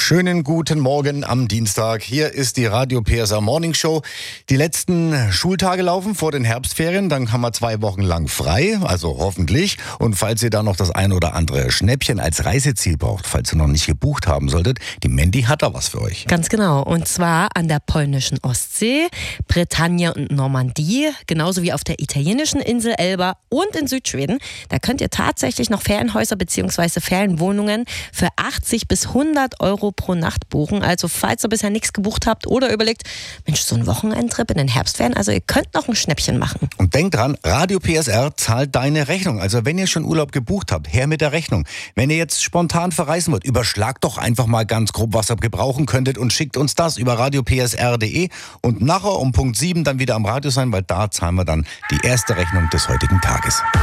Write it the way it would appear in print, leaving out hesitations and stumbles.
Schönen guten Morgen am Dienstag. Hier ist die Radio PSR Morning Show. Die letzten Schultage laufen vor den Herbstferien. Dann haben wir 2 Wochen lang frei, also hoffentlich. Und falls ihr da noch das ein oder andere Schnäppchen als Reiseziel braucht, falls ihr noch nicht gebucht haben solltet, die Mandy hat da was für euch. Ganz genau. Und zwar an der polnischen Ostsee, Bretagne und Normandie, genauso wie auf der italienischen Insel Elba und in Südschweden. Da könnt ihr tatsächlich noch Ferienhäuser bzw. Ferienwohnungen für 80 bis 100 Euro pro Nacht buchen. Also falls ihr bisher nichts gebucht habt oder überlegt, Mensch, so ein Wochenendtrip in den Herbstferien, also ihr könnt noch ein Schnäppchen machen. Und denkt dran, Radio PSR zahlt deine Rechnung. Also wenn ihr schon Urlaub gebucht habt, her mit der Rechnung. Wenn ihr jetzt spontan verreisen wollt, überschlagt doch einfach mal ganz grob, was ihr gebrauchen könntet und schickt uns das über radiopsr.de und nachher um Punkt 7 dann wieder am Radio sein, weil da zahlen wir dann die erste Rechnung des heutigen Tages.